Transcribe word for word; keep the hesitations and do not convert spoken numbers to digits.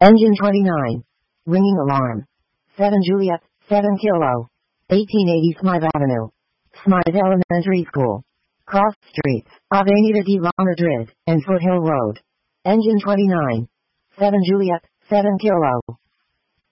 Engine twenty-nine. Ringing alarm. seven Juliet, seven Kilo. eighteen eighty Smythe Avenue. Smythe Elementary School. Cross Streets, Avenida de la Madrid, and Foothill Road. Engine twenty-nine. seven Juliet, seven Kilo.